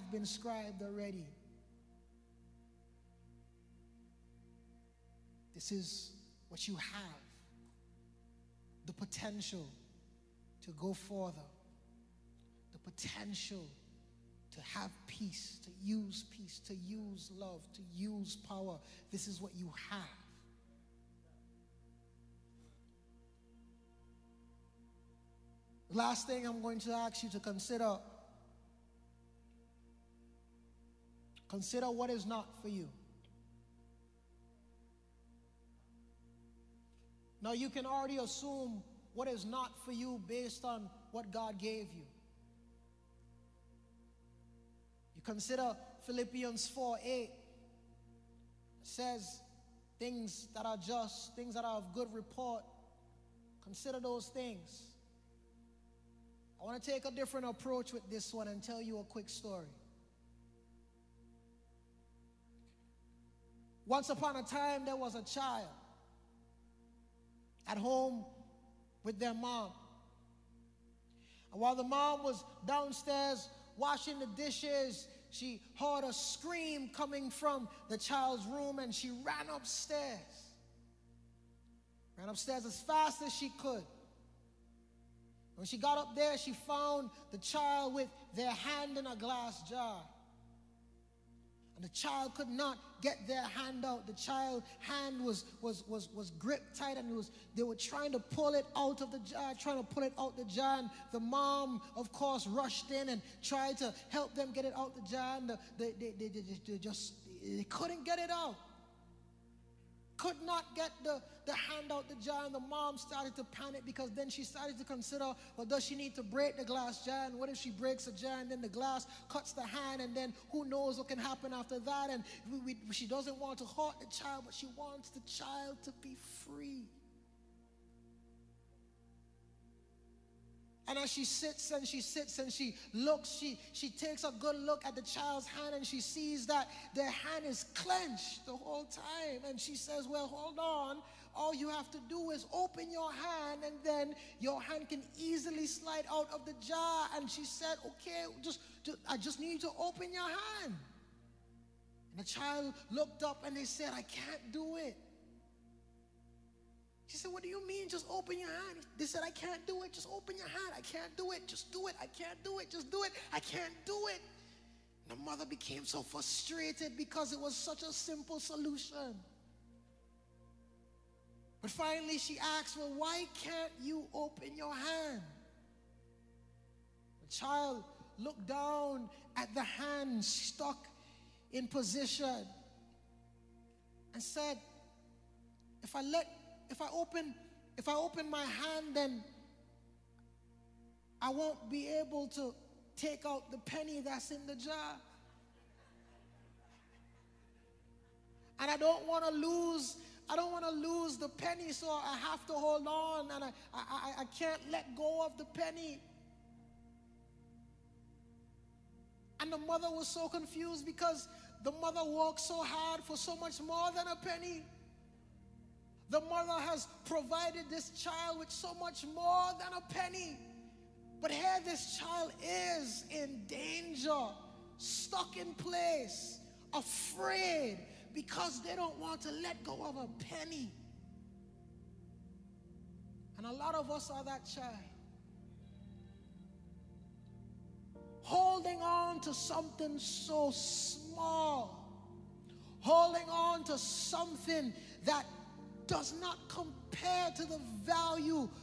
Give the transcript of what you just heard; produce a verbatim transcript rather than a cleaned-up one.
have been scribed already. This is what you have. The potential to go further. The potential to have peace, to use peace, to use love, to use power. This is what you have. Last thing I'm going to ask you to consider. Consider what is not for you. Now you can already assume what is not for you based on what God gave you. You consider Philippians four eight. It says things that are just, things that are of good report. Consider those things. I want to take a different approach with this one and tell you a quick story. Once upon a time, there was a child at home with their mom. And while the mom was downstairs washing the dishes, she heard a scream coming from the child's room, and she ran upstairs. Ran upstairs as fast as she could. When she got up there, she found the child with their hand in a glass jar. And the child could not get their hand out. The child's hand was, was, was, was gripped tight, and it was, they were trying to pull it out of the jar, trying to pull it out the jar. And the mom, of course, rushed in and tried to help them get it out the jar. And the, they, they, they, they, they just they couldn't get it out. Could not get the, the hand out the jar, and the mom started to panic, because then she started to consider, well, does she need to break the glass jar? And what if she breaks the jar and then the glass cuts the hand, and then who knows what can happen after that? And we, we, she doesn't want to hurt the child, but she wants the child to be free. And as she sits and she sits and she looks, she, she takes a good look at the child's hand, and she sees that their hand is clenched the whole time. And she says, well, hold on. All you have to do is open your hand, and then your hand can easily slide out of the jar. And she said, okay, just, just I just need you to open your hand. And the child looked up and they said, I can't do it. She said, what do you mean, just open your hand? They said, I can't do it. Just open your hand. I can't do it. Just do it. I can't do it. Just do it. I can't do it. And the mother became so frustrated because it was such a simple solution. But finally she asked, well, why can't you open your hand? The child looked down at the hand stuck in position and said, if I let If I open, if I open my hand, then I won't be able to take out the penny that's in the jar. And I don't want to lose, I don't want to lose the penny, so I have to hold on, and I, I, I can't let go of the penny. And the mother was so confused, because the mother worked so hard for so much more than a penny. The mother has provided this child with so much more than a penny. But here this child is in danger, stuck in place, afraid, because they don't want to let go of a penny. And a lot of us are that child. Holding on to something so small. Holding on to something that does not compare to the value